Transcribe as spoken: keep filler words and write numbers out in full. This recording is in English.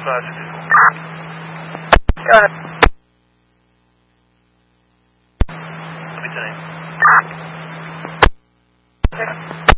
five sixty-four. Go ahead. What's your name? Okay.